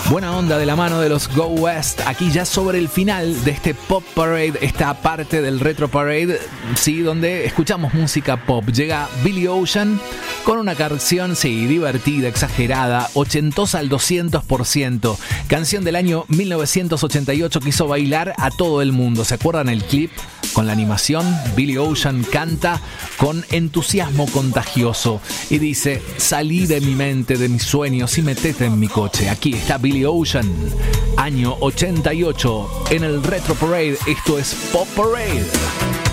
Buena onda de la mano de los Go West, aquí ya sobre el final de este Pop Parade, esta parte del Retro Parade, sí, donde escuchamos música pop. Llega Billy Ocean con una canción, sí, divertida, exagerada, ochentosa al 200%. Canción del año 1988 que hizo bailar a todo el mundo. ¿Se acuerdan el clip? Con la animación, Billy Ocean canta con entusiasmo contagioso y dice: salí de mi mente, de mis sueños y metete en mi coche. Aquí está Billy Ocean, año 88, en el Retro Parade. Esto es Pop Parade.